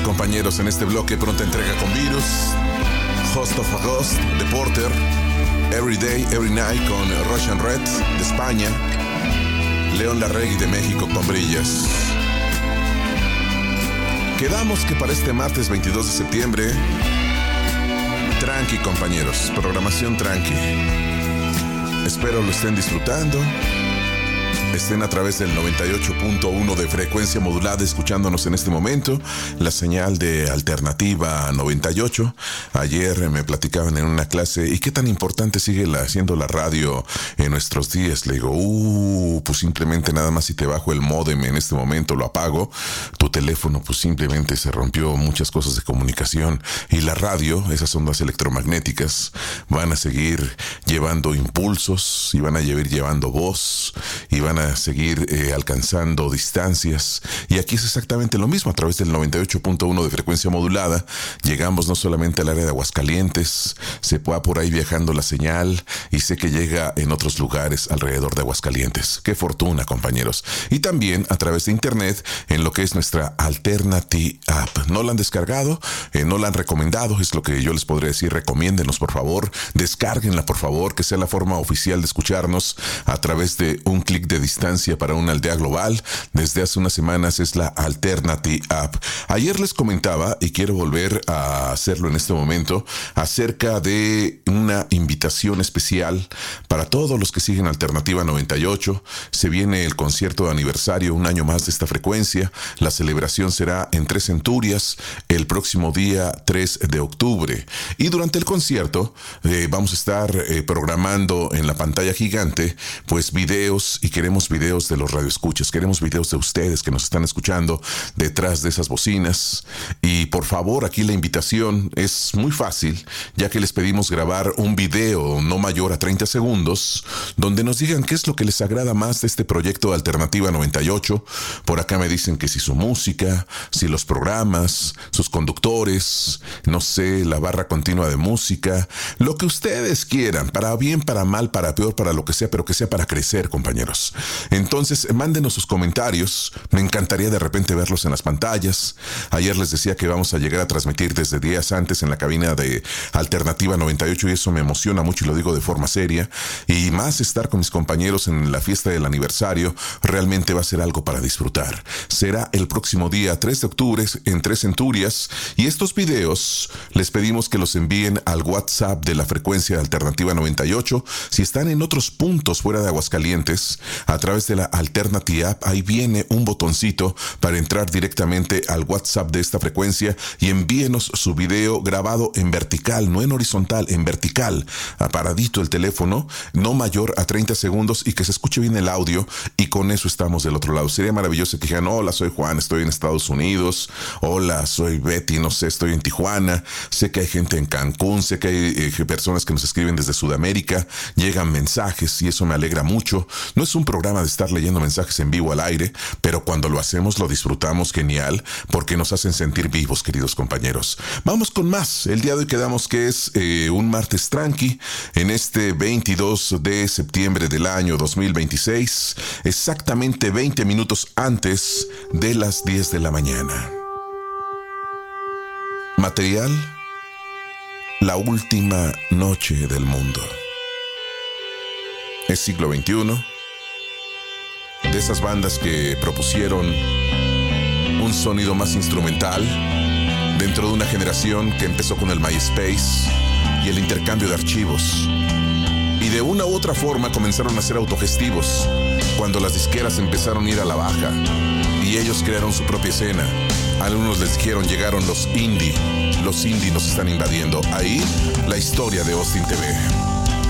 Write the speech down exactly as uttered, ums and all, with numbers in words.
compañeros, en este bloque pronta entrega con Virus, Host of a Ghost de Porter, Every Day, Every Night con Russian Red de España, León Larregui de México con Brillas. Quedamos que para este martes veintidós de septiembre, tranqui compañeros, programación tranqui. Espero lo estén disfrutando. Estén a través del noventa y ocho punto uno de frecuencia modulada escuchándonos en este momento, la señal de Alternativa noventa y ocho. Ayer me platicaban en una clase, ¿y qué tan importante sigue la, siendo la radio en nuestros días? Le digo, uh, pues simplemente nada más si te bajo el módem en este momento, lo apago, tu teléfono pues simplemente se rompió muchas cosas de comunicación. Y la radio, esas ondas electromagnéticas, van a seguir llevando impulsos, y van a seguir llevando voz, y van a a seguir eh, alcanzando distancias, y aquí es exactamente lo mismo. A través del noventa y ocho punto uno de frecuencia modulada llegamos no solamente al área de Aguascalientes, se va por ahí viajando la señal y sé que llega en otros lugares alrededor de Aguascalientes. Qué fortuna, compañeros. Y también a través de internet en lo que es nuestra Alternative App. ¿No la han descargado? Eh, ¿No la han recomendado? Es lo que yo les podría decir. Recomiéndenos, por favor, descárguenla, por favor, que sea la forma oficial de escucharnos a través de un clic de distancia para una aldea global. Desde hace unas semanas es la Alternative App. Ayer les comentaba, y quiero volver a hacerlo en este momento, acerca de una invitación especial para todos los que siguen Alternativa noventa y ocho. Se viene el concierto de aniversario, un año más de esta frecuencia. La celebración será en Tres Centurias el próximo día tres de octubre. Y durante el concierto eh, vamos a estar eh, programando en la pantalla gigante pues videos, y queremos videos de los radioescuchas, queremos videos de ustedes que nos están escuchando detrás de esas bocinas. Y por favor, aquí la invitación es muy fácil, ya que les pedimos grabar un video no mayor a treinta segundos, donde nos digan qué es lo que les agrada más de este proyecto de Alternativa noventa y ocho. Por acá me dicen que si su música, si los programas, sus conductores, no sé, la barra continua de música, lo que ustedes quieran, para bien, para mal, para peor, para lo que sea, pero que sea para crecer, compañeros. Entonces, mándenos sus comentarios. Me encantaría de repente verlos en las pantallas. Ayer les decía que vamos a llegar a transmitir desde días antes en la cabina de Alternativa noventa y ocho, y eso me emociona mucho y lo digo de forma seria. Y más estar con mis compañeros en la fiesta del aniversario, realmente va a ser algo para disfrutar. Será el próximo día tres de octubre en Tres Centurias, y estos videos les pedimos que los envíen al WhatsApp de la frecuencia de Alternativa noventa y ocho. Si están en otros puntos fuera de Aguascalientes, a través de la Alternative App, ahí viene un botoncito para entrar directamente al WhatsApp de esta frecuencia, y envíenos su video grabado en vertical, no en horizontal, en vertical, paradito el teléfono, no mayor a treinta segundos, y que se escuche bien el audio, y con eso estamos del otro lado. Sería maravilloso que digan, hola, soy Juan, estoy en Estados Unidos, hola, soy Betty, no sé, estoy en Tijuana, sé que hay gente en Cancún, sé que hay eh, personas que nos escriben desde Sudamérica, llegan mensajes, y eso me alegra mucho. No es un programa de estar leyendo mensajes en vivo al aire, pero cuando lo hacemos lo disfrutamos genial, porque nos hacen sentir vivos, queridos compañeros. Vamos con más. El día de hoy quedamos que es eh, un martes tranqui, en este veintidós de septiembre del año dos mil veintiséis, exactamente veinte minutos antes de las diez de la mañana. Material: la última noche del mundo. Es siglo veintiuno, de esas bandas que propusieron un sonido más instrumental dentro de una generación que empezó con el MySpace y el intercambio de archivos, y de una u otra forma comenzaron a ser autogestivos cuando las disqueras empezaron a ir a la baja y ellos crearon su propia escena. A algunos les dijeron, llegaron los indie, los indie nos están invadiendo. Ahí la historia de Austin T V.